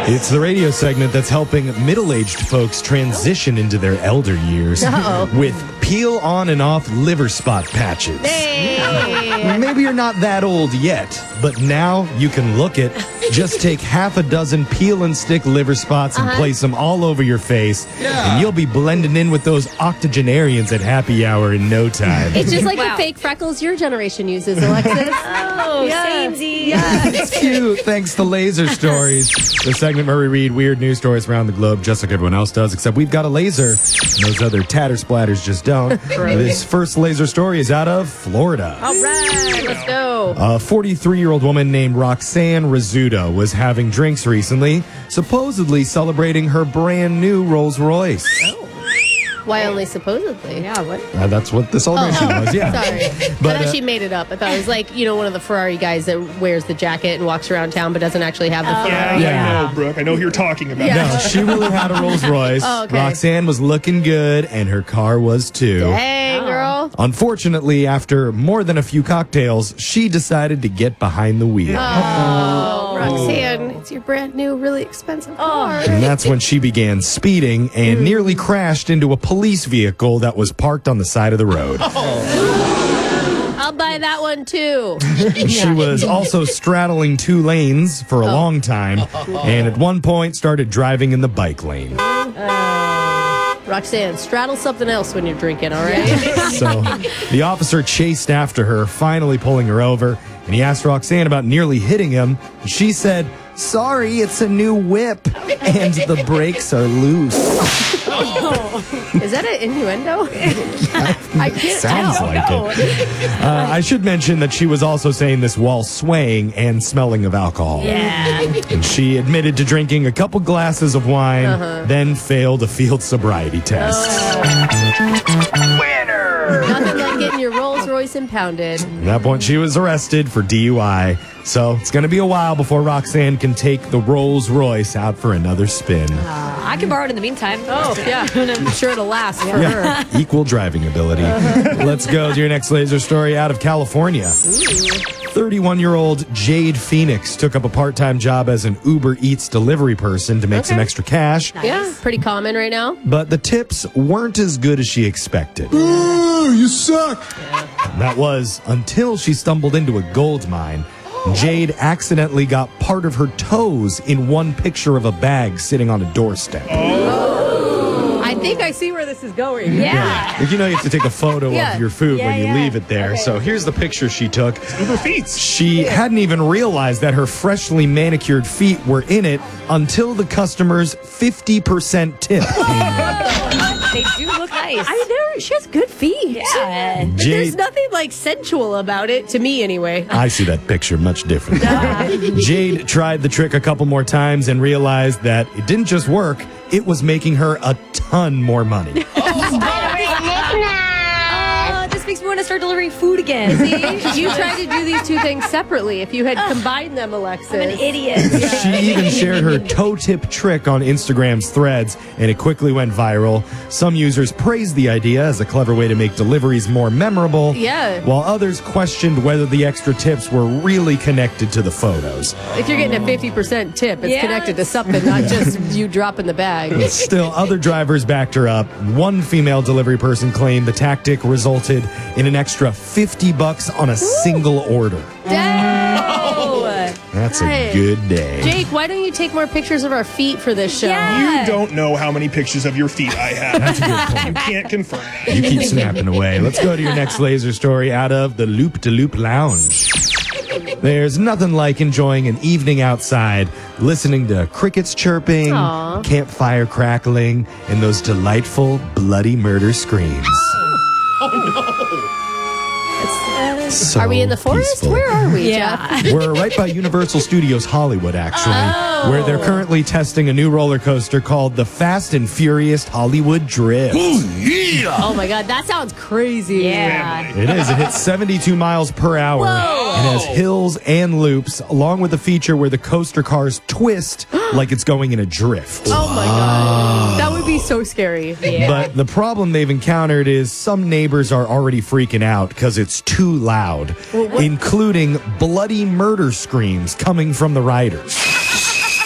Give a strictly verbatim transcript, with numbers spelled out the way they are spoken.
It's the radio segment that's helping middle-aged folks transition into their elder years Uh-oh. with peel on and off liver spot patches. Hey. Maybe you're not that old yet, but now you can look it. Just take half a dozen peel and stick liver spots and Uh-huh. place them all over your face, Yeah. and you'll be blending in with those octogenarians at happy hour in no time. It's just like Wow. the fake freckles your generation uses, Alexis. Oh, Yeah. samesies. It's cute, thanks to Laser Stories. The segment where we read weird news stories around the globe, just like everyone else does, except we've got a laser, and those other tatter splatters just don't. This first laser story is out of Florida. All right, let's go. A forty-three-year-old woman named Roxanne Rizzuto was having drinks recently, supposedly celebrating her brand new Rolls Royce. Why only supposedly? Yeah, what? Uh, that's what the celebration was, yeah. Sorry. But, I thought uh, she made it up. I thought it was like, you know, one of the Ferrari guys that wears the jacket and walks around town but doesn't actually have the Yeah, Ferrari. yeah, Yeah. I know, Brooke. I know who you're talking about. Yeah. No, she really had a Rolls Royce. Oh, okay. Roxanne was looking good, and her car was too. Hey, girl. Unfortunately, after more than a few cocktails, she decided to get behind the wheel. Oh, Roxanne, it's your brand new, really expensive car. And that's when she began speeding and nearly crashed into a police vehicle that was parked on the side of the road. I'll buy that one too. She was also straddling two lanes for a long time, and at one point started driving in the bike lane. Roxanne, straddle something else when you're drinking, all right? So the officer chased after her, finally pulling her over, and he asked Roxanne about nearly hitting him. She said, "Sorry, it's a new whip, and the brakes are loose." Is that an innuendo? I can't Sounds tell. like it. Uh, I should mention that she was also saying this while swaying and smelling of alcohol. Yeah. And she admitted to drinking a couple glasses of wine, Uh-huh. then failed a field sobriety test. Nothing like getting your Rolls Royce impounded. At that point, she was arrested for D U I. So it's going to be a while before Roxanne can take the Rolls Royce out for another spin. I can borrow it in the meantime. Oh, yeah. I'm sure it'll last for her. Yeah, equal driving ability. Let's go to your next laser story out of California. thirty-one-year-old Jade Phoenix took up a part-time job as an Uber Eats delivery person to make some Okay. extra cash. Yeah, pretty common right now. But the tips weren't as good as she expected. Ooh, you suck. That was until she stumbled into a gold mine. Jade accidentally got part of her toes in one picture of a bag sitting on a doorstep. I think I see where this is going. Yeah. Like, you know, you have to take a photo Yeah. of your food Yeah, when you yeah. leave it there. Okay. So here's the picture she took. Uber Feets. She hadn't even realized that her freshly manicured feet were in it until the customer's fifty percent tip came in. They do look nice. I never, she has good feet. yeah. There's Jade, nothing like sensual about it, to me anyway. I see that picture much different. Jade tried the trick a couple more times and realized that it didn't just work, it was making her a ton more money. Oh, this makes me want to start delivering food again. See, you tried to do these two things separately. If you had combined them, Alexis. I'm an idiot. She even shared her toe tip trick on Instagram's threads, and it quickly went viral. Some users praised the idea as a clever way to make deliveries more memorable, Yeah. while others questioned whether the extra tips were really connected to the photos. If you're getting a fifty percent tip, it's Yeah. connected to something, not just you dropping the bag. Still, other drivers backed her up. One female delivery person claimed the tactic resulted in an extra fifty bucks on a single order. Dang! That's Hey. a good day. Jake, why don't you take more pictures of our feet for this show? Yeah. You don't know how many pictures of your feet I have. That's a good point. You can't confirm that. You keep snapping away. Let's go to your next laser story out of the Loop de Loop Lounge. There's nothing like enjoying an evening outside, listening to crickets chirping, Aw. campfire crackling, and those delightful bloody murder screams. So Are we in the forest? peaceful. Where are we, Yeah. Jeff? We're right by Universal Studios Hollywood, actually, Oh. where they're currently testing a new roller coaster called the Fast and Furious Hollywood Drift. Oh my God, that sounds crazy. Yeah. It is. It hits seventy-two miles per hour. Whoa. It has hills and loops, along with a feature where the coaster cars twist like it's going in a drift. Oh my God. That would be so scary. Yeah. But the problem they've encountered is some neighbors are already freaking out because it's too loud, including bloody murder screams coming from the riders.